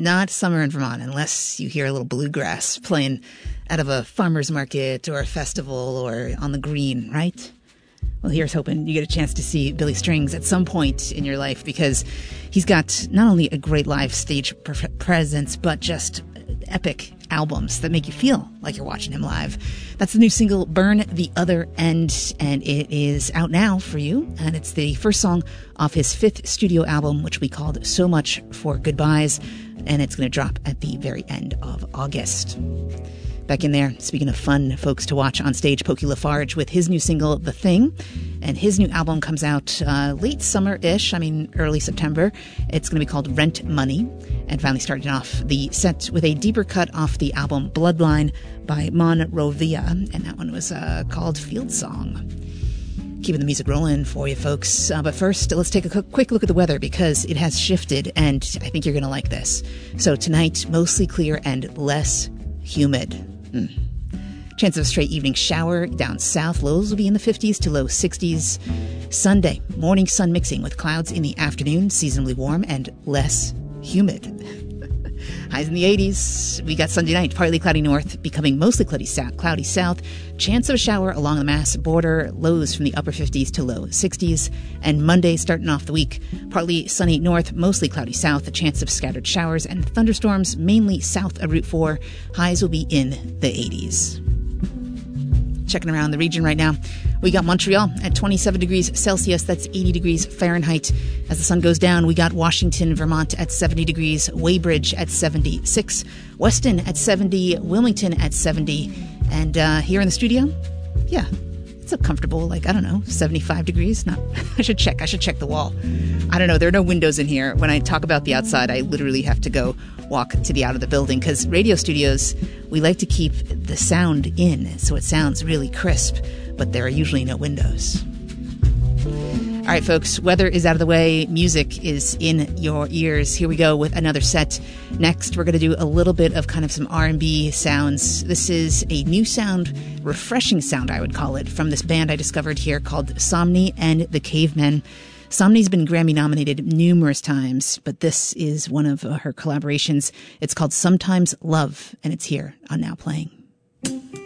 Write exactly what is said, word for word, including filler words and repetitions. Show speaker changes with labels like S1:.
S1: not summer in Vermont unless you hear a little bluegrass playing out of a farmer's market or a festival or on the green, right? Well, here's hoping you get a chance to see Billy Strings at some point in your life, because he's got not only a great live stage pre- presence, but just epic albums that make you feel like you're watching him live. That's the new single, Burn the Other End, and it is out now for you. And it's the first song off his fifth studio album, which we called So Much for Goodbyes. And it's going to drop at the very end of August. Back in there, speaking of fun folks to watch on stage, Pokey LaFarge with his new single, The Thing. And his new album comes out uh, late summer-ish, I mean early September. It's going to be called Rent Money. And finally starting off the set with a deeper cut off the album Bloodline by Monrovia. And that one was uh, called Field Song. Keeping the music rolling for you folks. Uh, but first, let's take a quick look at the weather, because it has shifted, and I think you're going to like this. So tonight, mostly clear and less humid. Mm. Chance of a straight evening shower down south. Lows will be in the fifties to low sixties. Sunday, morning sun mixing with clouds in the afternoon, seasonably warm and less humid. Highs in the eighties. We got Sunday night, partly cloudy north, becoming mostly cloudy south, cloudy south. Chance of a shower along the Mass border. Lows from the upper fifties to low sixties. And Monday, starting off the week, partly sunny north, mostly cloudy south. A chance of scattered showers and thunderstorms, mainly south of Route four. Highs will be in the eighties. Checking around the region right now, we got Montreal at twenty-seven degrees Celsius. That's eighty degrees Fahrenheit. As the sun goes down, we got Washington, Vermont at seventy degrees, Weybridge at seventy-six, Weston at seventy, Wilmington at seventy, and uh, here in the studio, yeah, it's a comfortable, like, I don't know, seventy-five degrees. Not, I should check. I should check the wall. I don't know. There are no windows in here. When I talk about the outside, I literally have to go walk to the out of the building, because radio studios, we like to keep the sound in so it sounds really crisp, but there are usually no windows. All right, folks, weather is out of the way. Music is in your ears. Here we go with another set. Next, we're going to do a little bit of kind of some R and B sounds. This is a new sound, refreshing sound, I would call it, from this band I discovered here called Somni and the Cavemen. Somni's been Grammy nominated numerous times, but this is one of uh, her collaborations. It's called Sometimes Love, and it's here on Now Playing.